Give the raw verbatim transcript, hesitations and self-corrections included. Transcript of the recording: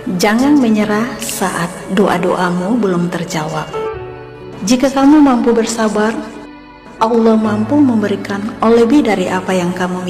Jangan menyerah saat doa-doamu belum terjawab. Jika kamu mampu bersabar, Allah mampu memberikan lebih dari apa yang kamu